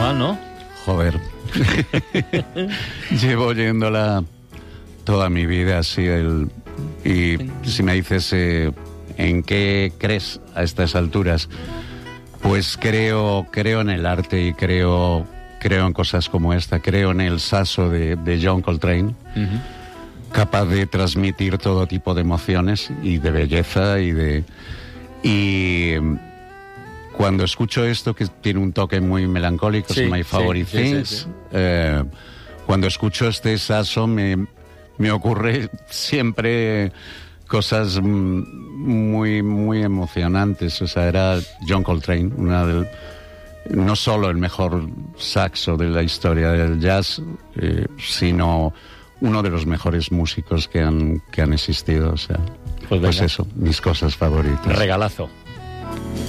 normal, ¿no? Joder. Llevo oyéndola toda mi vida, así y si me dices en qué crees a estas alturas, pues creo en el arte y creo en cosas como esta, creo en el saxo de John Coltrane, capaz de transmitir todo tipo de emociones y de belleza y cuando escucho esto, que tiene un toque muy melancólico, es My Favorite Things, cuando escucho este saxo me ocurre siempre cosas muy, muy emocionantes. O sea, era John Coltrane, no solo el mejor saxo de la historia del jazz, sino uno de los mejores músicos que han existido. O sea, pues eso, mis cosas favoritas. Regalazo.